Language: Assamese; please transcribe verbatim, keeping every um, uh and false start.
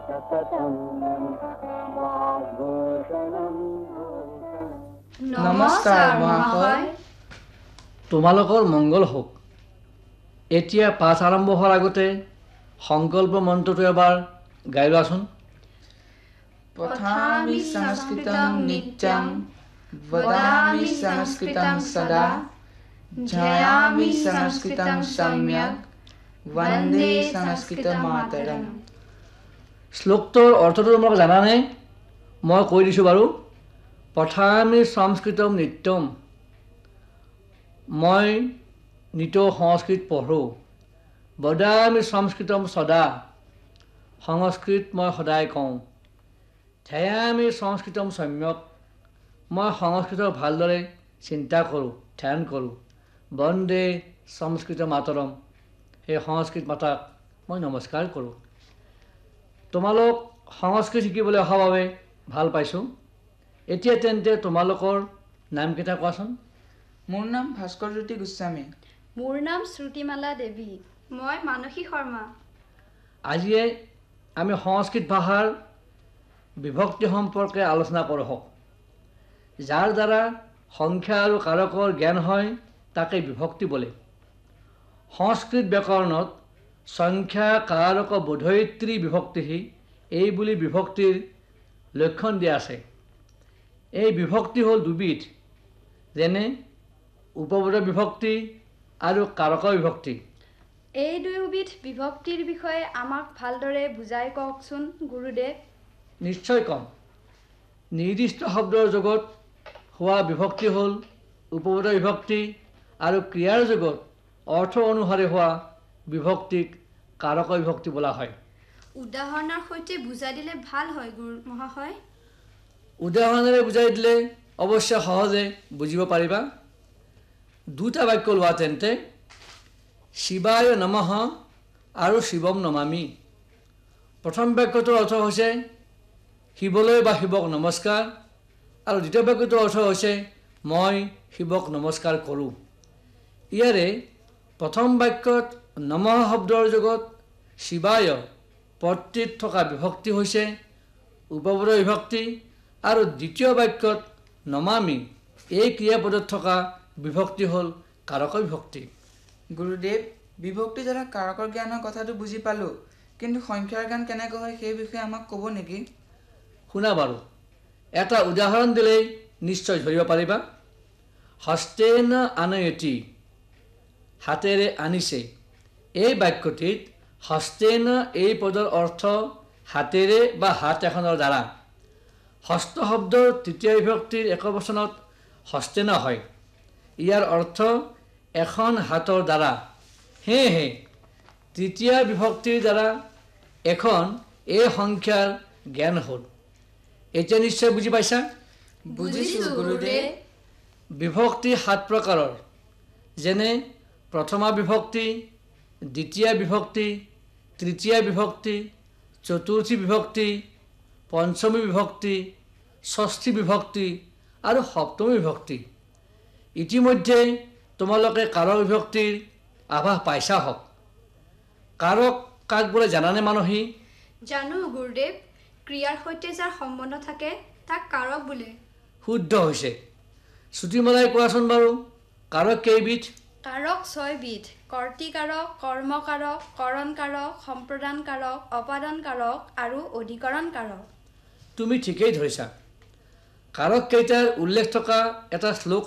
নমস্কাৰ মহাশয়। তোমালোকৰ মংগল হওক। এতিয়া পাঠ আৰম্ভ হোৱাৰ আগতে সংকল্প মন্ত্ৰটো এবাৰ গাই লোৱাচোন। পঠামি সংস্কৃতং নিত্যং বদামি সংস্কৃতং সদা ধ্যায়ামি সংস্কৃতং সম্যক বন্দে সংস্কৃত মাতৰম। শ্লোকটোৰ অৰ্থটো তোমালোকে জানানে? মই কৈ দিছোঁ বাৰু। পঠামি সংস্কৃতম নিত্যম, মই নিতৌ সংস্কৃত পঢ়োঁ। বদামি সংস্কৃতম সদা, সংস্কৃত মই সদায় কওঁ। ধ্যায়ামি সংস্কৃতম সম্যক, মই সংস্কৃতৰ ভালদৰে চিন্তা কৰোঁ, ধ্যান কৰোঁ। বন্দে সংস্কৃত মাতৰম, সেই সংস্কৃত মাতাক মই নমস্কাৰ কৰোঁ। তোমালোক সংস্কৃত শিকিবলৈ অহাৰ বাবে ভাল পাইছোঁ। এতিয়া তেন্তে তোমালোকৰ নামকেইটা কোৱাচোন। মোৰ নাম ভাস্কৰজ্যোতি গোস্বামী। মোৰ নাম শ্ৰুতিমালা দেৱী। মই মানসী শৰ্মা। আজিয়ে আমি সংস্কৃত ভাষাৰ বিভক্তি সম্পৰ্কে আলোচনা কৰোঁ হওক। যাৰ দ্বাৰা সংখ্যা আৰু কাৰকৰ জ্ঞান হয় তাকে বিভক্তি বোলে। সংস্কৃত ব্যাকৰণত সংখ্যা কাৰক বোধয়িত্ৰী বিভক্তি এই বুলি বিভক্তিৰ লক্ষণ দিয়া আছে। এই বিভক্তি হ'ল দুবিধ, যেনে উপবোধ বিভক্তি আৰু কাৰক বিভক্তি। এই দুয়োবিধ বিভক্তিৰ বিষয়ে আমাক ভালদৰে বুজাই কওকচোন গুৰুদেৱ। নিশ্চয় কম। নিৰ্দিষ্ট শব্দৰ যুগত হোৱা বিভক্তি হ'ল উপবোধ বিভক্তি আৰু ক্ৰিয়াৰ যুগত অৰ্থ অনুসাৰে হোৱা বিভক্তিক কাৰক বিভক্তি বোলা হয়। উদাহৰণৰ সৈতে বুজাই দিলে ভাল হয় গুৰু মহাশয়। উদাহৰণেৰে বুজাই দিলে অৱশ্য সহজে বুজিব পাৰিবা। দুটা বাক্য লোৱা তেন্তে, শিৱায় নমঃ আৰু শিৱম নমামি। প্ৰথম বাক্যটোৰ অৰ্থ হৈছে শিৱলৈ বা শিৱক নমস্কাৰ, আৰু দ্বিতীয় বাক্যটোৰ অৰ্থ হৈছে মই শিৱক নমস্কাৰ কৰোঁ। ইয়াৰে প্ৰথম বাক্যত নমঃ শব্দৰ যুগত শিৱায় পদটিত থকা বিভক্তি হৈছে উপবোধ বিভক্তি, আৰু দ্বিতীয় বাক্যত নমামি এই ক্ৰিয়াপদত থকা বিভক্তি হ'ল কাৰক বিভক্তি। গুৰুদেৱ, বিভক্তিৰ দ্বাৰা কাৰকৰ জ্ঞানৰ কথাটো বুজি পালোঁ, কিন্তু সংখ্যাৰ জ্ঞান কেনেকৈ হয় সেই বিষয়ে আমাক ক'ব নেকি? শুনা বাৰু, এটা উদাহৰণ দিলেই নিশ্চয় ধৰিব পাৰিবা। হস্তেন আনয়তি, হাতেৰে আনিছে। এই বাক্যটিত হস্তেন এই পদৰ অৰ্থ হাতেৰে বা হাত এখনৰ দ্বাৰা। হস্ত শব্দৰ তৃতীয় বিভক্তিৰ একবচনত হস্তেন হয়। ইয়াৰ অৰ্থ এখন হাতৰ দ্বাৰা। সেয়েহে তৃতীয় বিভক্তিৰ দ্বাৰা এখন এই সংখ্যাৰ জ্ঞান হ'ল। এতিয়া নিশ্চয় বুজি পাইছা? বুজিছোঁ গুৰুদেৱ। বিভক্তি সাত প্ৰকাৰৰ, যেনে প্ৰথমা বিভক্তি, দ্বিতীয় বিভক্তি, তৃতীয় বিভক্তি, চতুৰ্থী বিভক্তি, পঞ্চমী বিভক্তি, ষষ্ঠী বিভক্তি আৰু সপ্তমী বিভক্তি। ইতিমধ্যে তোমালোকে কাৰক বিভক্তিৰ আভাস পাইছা হওক। কাৰক কাক বোলে জানানে মানসী? জানো গুৰুদেৱ, ক্ৰিয়াৰ সৈতে যাৰ সম্বন্ধ থাকে তাক কাৰক বোলে। শুদ্ধ হৈছে। শ্ৰুতিমালাই কোৱাচোন বাৰু, কাৰক কেইবিধ? কাৰক ছয়বিধ। কৰ্তৃকাৰক, কৰ্মকাৰক, কৰণ কাৰক, সম্প্ৰদান কাৰক, অপাদান কাৰক আৰু অধিকৰণ কাৰক। তুমি ঠিকেই ধৰিছা। কাৰক কেইটাৰ উল্লেখ থকা এটা শ্লোক